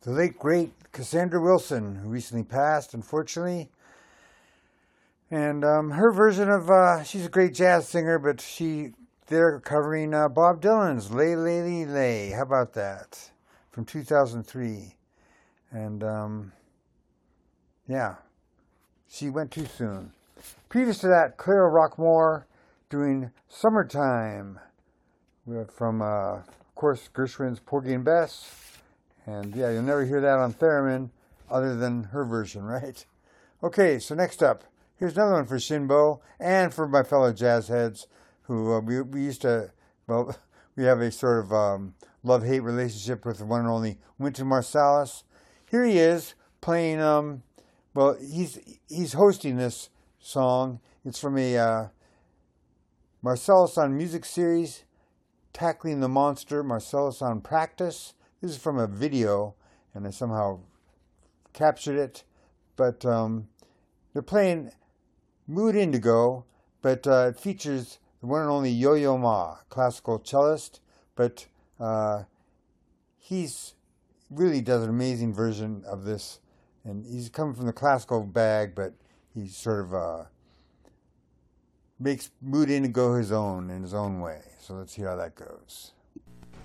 The late, great Cassandra Wilson, who recently passed, unfortunately. And her version of, she's a great jazz singer, but they're covering Bob Dylan's Lay, Lay, Lay, Lay. How about that? From 2003. And, yeah, she went too soon. Previous to that, Clara Rockmore doing Summertime from, of course, Gershwin's Porgy and Bess. And yeah, you'll never hear that on theremin other than her version, right? Okay, so next up, here's another one for Shinbo and for my fellow jazz heads who we used to, well, we have a sort of love-hate relationship with the one and only Wynton Marsalis. Here he is playing, well, he's hosting this song. It's from a Marsalis on Music series, Tackling the Monster, Marsalis on Practice. This is from a video, and I somehow captured it. But they're playing Mood Indigo, but it features the one and only Yo-Yo Ma, classical cellist. But he's really does an amazing version of this. And he's coming from the classical bag, but he sort of makes Mood Indigo his own in his own way. So let's hear how that goes.